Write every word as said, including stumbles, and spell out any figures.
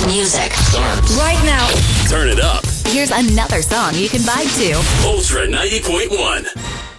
music starts right now. Turn it up. Here's another song you can vibe to. Ultra ninety point one.